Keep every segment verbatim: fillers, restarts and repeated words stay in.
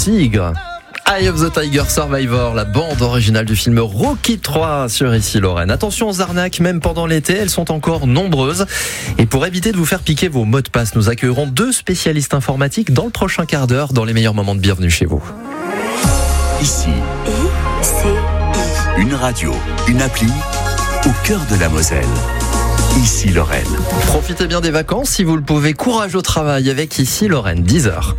tigre. Eye of the Tiger Survivor, la bande originale du film Rocky trois sur Ici Lorraine. Attention aux arnaques, même pendant l'été, elles sont encore nombreuses. Et pour éviter de vous faire piquer vos mots de passe, nous accueillerons deux spécialistes informatiques dans le prochain quart d'heure, dans les meilleurs moments de bienvenue chez vous. Ici, I, C, I. Une radio, une appli, au cœur de la Moselle. Ici Lorraine. Profitez bien des vacances si vous le pouvez. Courage au travail avec Ici Lorraine, dix heures.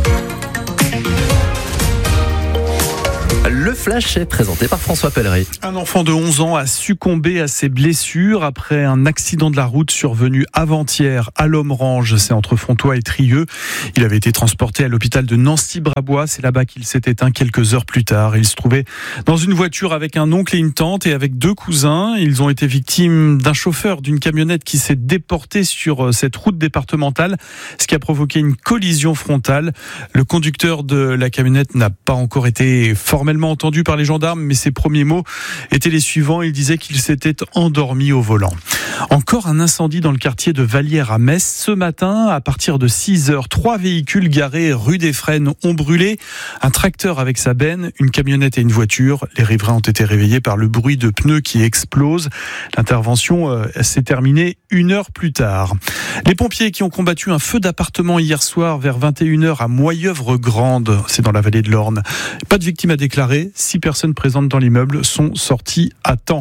Le Flash est présenté par François Pellery. Un enfant de onze ans a succombé à ses blessures après un accident de la route survenu avant-hier à Lomrange, c'est entre Fontoy et Trieux. Il avait été transporté à l'hôpital de Nancy-Brabois, c'est là-bas qu'il s'est éteint quelques heures plus tard. Il se trouvait dans une voiture avec un oncle et une tante et avec deux cousins. Ils ont été victimes d'un chauffeur d'une camionnette qui s'est déporté sur cette route départementale, ce qui a provoqué une collision frontale. Le conducteur de la camionnette n'a pas encore été formellement entendu par les gendarmes, mais ses premiers mots étaient les suivants. Il disait qu'il s'était endormi au volant. Encore un incendie dans le quartier de Vallières à Metz. Ce matin, à partir de six heures, trois véhicules garés rue des Fresnes ont brûlé. Un tracteur avec sa benne, une camionnette et une voiture. Les riverains ont été réveillés par le bruit de pneus qui explosent. L'intervention euh, s'est terminée une heure plus tard. Les pompiers qui ont combattu un feu d'appartement hier soir vers vingt et une heures à Moyeuvre-Grande, c'est dans la vallée de l'Orne. Pas de victimes à déclarer. Six personnes présentes dans l'immeuble sont sorties à temps.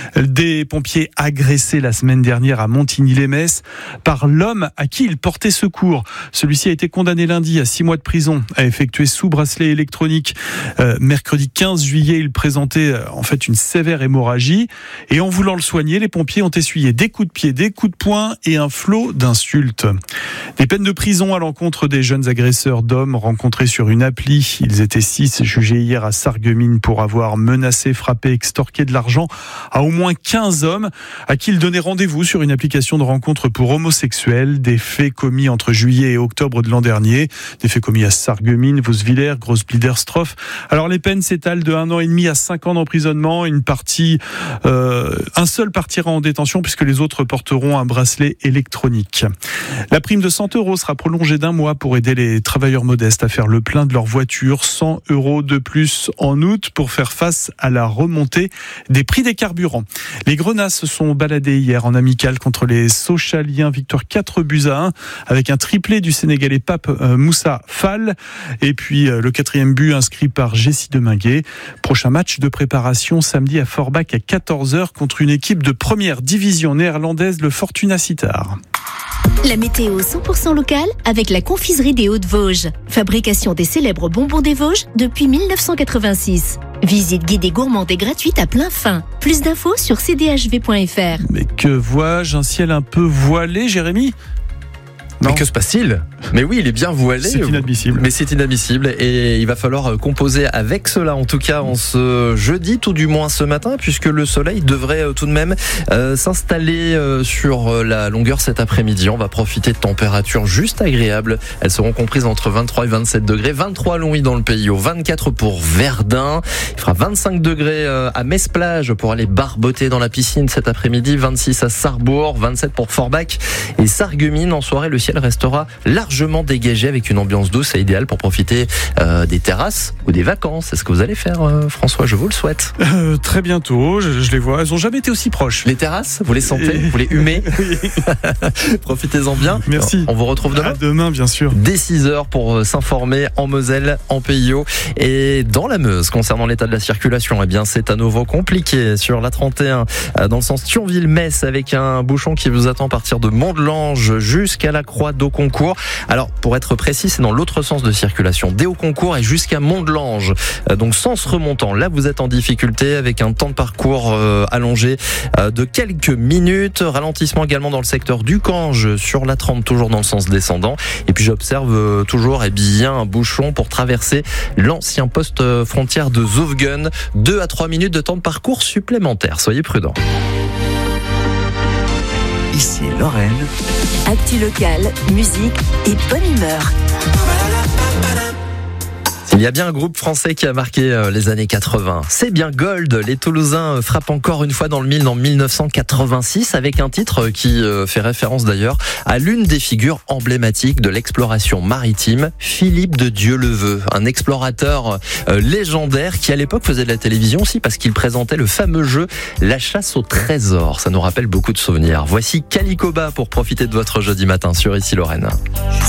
Des pompiers agressés la semaine dernière à Montigny-les-Metz par l'homme à qui ils portaient secours. Celui-ci a été condamné lundi à six mois de prison, a effectué sous bracelet électronique. Euh, mercredi quinze juillet, il présentait euh, en fait une sévère hémorragie et en voulant le soigner, les pompiers ont essuyé des coups de pied, des coups de poing et un flot d'insultes. Des peines de prison à l'encontre des jeunes agresseurs d'hommes rencontrés sur une appli. Ils étaient six, jugés hier à Sarreguemines pour avoir menacé, frappé, extorqué de l'argent à au moins quinze hommes à qui ils donnaient rendez-vous sur une application de rencontre pour homosexuels. Des faits commis entre juillet et octobre de l'an dernier. Des faits commis à Sarreguemines, Vosvillers, Grosse-Bliederstroff. Alors les peines s'étalent de un an et demi à cinq ans d'emprisonnement. Une partie, euh, un seul partira en détention puisque les autres porteront un bracelet électronique. La prime de cent euros sera prolongée d'un mois pour aider les travailleurs modestes à faire le plein de leur voiture. cent euros de plus en août pour faire face à la remontée des prix des carburants. Les Grenats se sont baladés hier en amical contre les Sochaliens, victoire quatre buts à un avec un triplé du Sénégalais Pape euh, Moussa Fall et puis euh, le quatrième but inscrit par Jessie Deminguet. Prochain match de préparation samedi à Forbach à quatorze heures contre une équipe de première division néerlandaise, le Fortuna Sittard. La météo cent pour cent locale avec la confiserie des Hauts-de-Vosges. Fabrication des célèbres bonbons des Vosges depuis mille neuf cent quatre-vingt-six. Visite guidée gourmande et gratuite à plein fin. Plus d'infos sur c d h v point f r. Mais que vois-je, un ciel un peu voilé, Jérémy ? Non. Non. Mais que se passe-t-il ? Mais oui, il est bien voilé. C'est inadmissible. Mais c'est inadmissible et il va falloir composer avec cela, en tout cas en ce jeudi, tout du moins ce matin, puisque le soleil devrait tout de même euh, s'installer euh, sur la longueur cet après-midi. On va profiter de températures juste agréables. Elles seront comprises entre vingt-trois et vingt-sept degrés. vingt-trois à Longwy dans le Pays, vingt-quatre pour Verdun. Il fera vingt-cinq degrés à Metz-Plage pour aller barboter dans la piscine cet après-midi. vingt-six à Sarrebourg, vingt-sept pour Forbach et Sarreguemines. En soirée, le ciel restera largement dégagé avec une ambiance douce et idéale pour profiter euh, des terrasses ou des vacances. C'est ce que vous allez faire, euh, François, je vous le souhaite. Euh, très bientôt, je, je les vois, elles n'ont jamais été aussi proches. Les terrasses, vous les sentez, vous les humez. Profitez-en bien. Merci. On vous retrouve demain. À demain, bien sûr. Dès six heures pour s'informer en Moselle, en Pays Haut et dans la Meuse. Concernant l'état de la circulation, eh bien, c'est à nouveau compliqué sur la trente et un dans le sens Thionville-Metz avec un bouchon qui vous attend à partir de Mont-de-Lange jusqu'à la Croix d'Auconcourt. Alors, pour être précis, c'est dans l'autre sens de circulation, dès Auconcourt et jusqu'à Mont-de-Lange. Donc, sens remontant. Là, vous êtes en difficulté avec un temps de parcours euh, allongé euh, de quelques minutes. Ralentissement également dans le secteur du Cange sur la trente, toujours dans le sens descendant. Et puis, j'observe euh, toujours eh bien, un bouchon pour traverser l'ancien poste frontière de Zovgun. deux à trois minutes de temps de parcours supplémentaire. Soyez prudents. Ici Lorraine. Actu locale, musique et bonne humeur. Il y a bien un groupe français qui a marqué les années quatre-vingts. C'est bien Gold. Les Toulousains frappent encore une fois dans le mille en mille neuf cent quatre-vingt-six avec un titre qui fait référence d'ailleurs à l'une des figures emblématiques de l'exploration maritime, Philippe de Dieuleveux, un explorateur légendaire qui à l'époque faisait de la télévision aussi parce qu'il présentait le fameux jeu La chasse au trésor. Ça nous rappelle beaucoup de souvenirs. Voici Calicoba pour profiter de votre jeudi matin sur Ici Lorraine.